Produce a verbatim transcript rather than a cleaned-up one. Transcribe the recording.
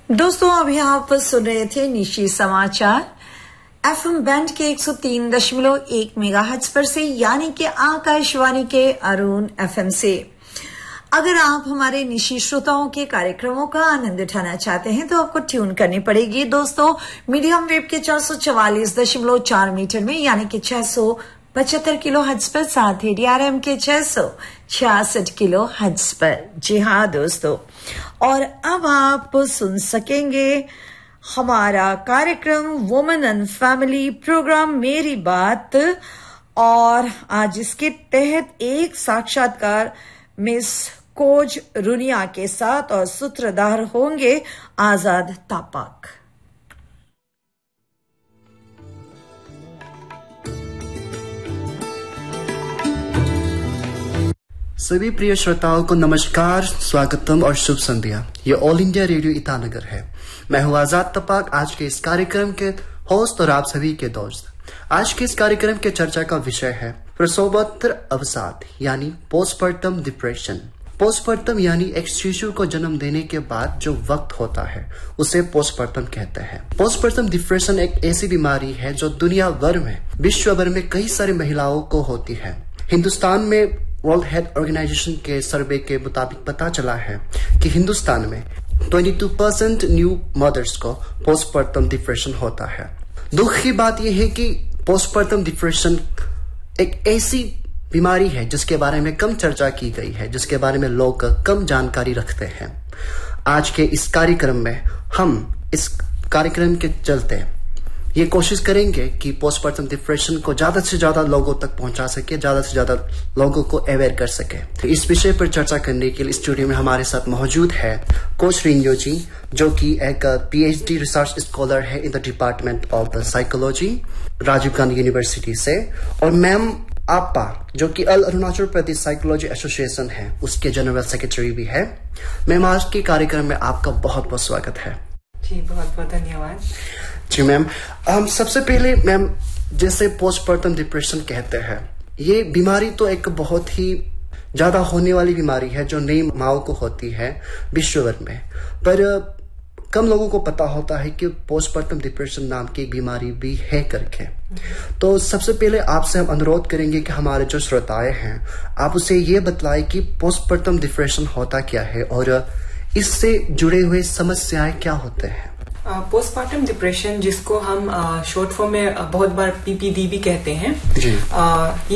दोस्तों अभी आप सुन रहे थे निशी समाचार एफएम बैंड के एक सौ तीन दशमलव एक मेगाहर्ट्ज पर से, यानी कि आकाशवाणी के अरुण एफएम से। अगर आप हमारे निशी श्रोताओं के कार्यक्रमों का आनंद उठाना चाहते हैं तो आपको ट्यून करनी पड़ेगी दोस्तों मीडियम वेव के चार सौ चवालीस दशमलव चार मीटर में, यानी कि छह सौ पचहत्तर किलो हर्ट्ज पर, साथ ही डीआरएम के छह सौ छियासठ किलो हर्ट्ज पर। जी हाँ दोस्तों, और अब आप सुन सकेंगे हमारा कार्यक्रम वुमेन एंड फैमिली प्रोग्राम मेरी बात, और आज इसके तहत एक साक्षात्कार मिस कोज रुनिया के साथ, और सूत्रधार होंगे आजाद तापाक। सभी प्रिय श्रोताओं को नमस्कार, स्वागतम और शुभ संध्या। ये ऑल इंडिया रेडियो ईटानगर है। मैं हूँ आजाद तपाक, आज के इस कार्यक्रम के होस्ट और आप सभी के दोस्त। आज के इस कार्यक्रम के चर्चा का विषय है प्रसवोत्तर अवसाद, यानी पोस्टपार्टम डिप्रेशन। पोस्टपार्टम यानी एक शिशु को जन्म देने के बाद जो वक्त होता है उसे पोस्टपार्टम कहते हैं। पोस्टपार्टम डिप्रेशन एक ऐसी बीमारी है जो दुनिया भर में, विश्व भर में कई सारी महिलाओं को होती है। हिंदुस्तान में वर्ल्ड हेल्थ ऑर्गेनाइजेशन के सर्वे के मुताबिक पता चला है कि हिंदुस्तान में बाईस परसेंट न्यू मदर्स को पोस्टपार्टम डिप्रेशन होता है। दुख की बात यह है कि पोस्टपार्टम डिप्रेशन एक ऐसी बीमारी है जिसके बारे में कम चर्चा की गई है, जिसके बारे में लोग कम जानकारी रखते हैं। आज के इस कार्यक्रम में हम इस कार्यक्रम के चलते ये कोशिश करेंगे कि पोस्टपार्टम डिप्रेशन को ज्यादा से ज्यादा लोगों तक पहुंचा सके, ज्यादा से ज्यादा लोगों को अवेयर कर सके। तो इस विषय पर चर्चा करने के लिए स्टूडियो में हमारे साथ मौजूद है कोच रिंजो जी, जो कि एक पीएचडी रिसर्च स्कॉलर है in the department of psychology, Rajiv Gandhi university से, और मैम आपा, जो कि अल अरुणाचल प्रदेश साइकोलॉजी एसोसिएशन है, उसके जनरल सेक्रेटरी भी है। मैम, आज के कार्यक्रम में आपका बहुत बहुत स्वागत है। जी बहुत बहुत धन्यवाद। जी मैम, हम सबसे पहले मैम, जैसे पोस्टपार्टम डिप्रेशन कहते हैं, ये बीमारी तो एक बहुत ही ज्यादा होने वाली बीमारी है जो नई माओ को होती है विश्व भर में, पर कम लोगों को पता होता है कि पोस्टपार्टम डिप्रेशन नाम की एक बीमारी भी है करके। तो सबसे पहले आपसे हम अनुरोध करेंगे कि हमारे जो श्रोताएं हैं, आप उसे ये बतलाएं कि पोस्टपार्टम डिप्रेशन होता क्या है और इससे जुड़े हुए समस्याएं क्या होते हैं। पोस्टपार्टम uh, डिप्रेशन, जिसको हम शॉर्ट uh, फॉर्म में uh, बहुत बार पीपीडी भी कहते हैं, जी। uh,